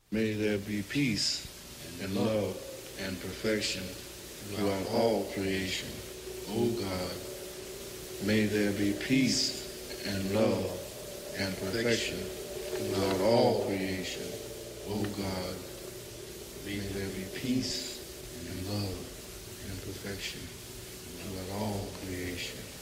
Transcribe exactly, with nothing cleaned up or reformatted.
May there be peace and love and perfection throughout all creation, O God. May there be peace and love and perfection throughout all creation, O God. May there be peace and love and perfection throughout all creation.